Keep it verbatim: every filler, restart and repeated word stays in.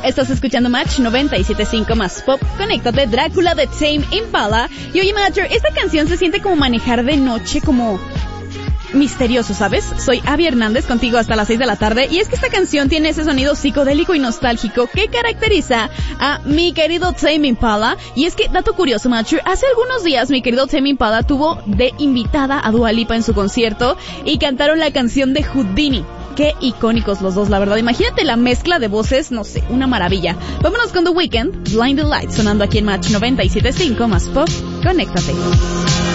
Estás escuchando Match noventa y siete punto cinco más pop. Conéctate, Drácula de Tame Impala. Y oye, Matcher, esta canción se siente como manejar de noche, como misterioso, ¿sabes? Soy Abby Hernández, contigo hasta las seis de la tarde, y es que esta canción tiene ese sonido psicodélico y nostálgico que caracteriza a mi querido Tame Impala. Y es que, dato curioso, Matcher, hace algunos días mi querido Tame Impala tuvo de invitada a Dua Lipa en su concierto y cantaron la canción de Houdini. Qué icónicos los dos, la verdad. Imagínate la mezcla de voces, no sé, una maravilla. Vámonos con The Weeknd, Blinding Lights, sonando aquí en Match noventa y siete punto cinco más pop. Conéctate.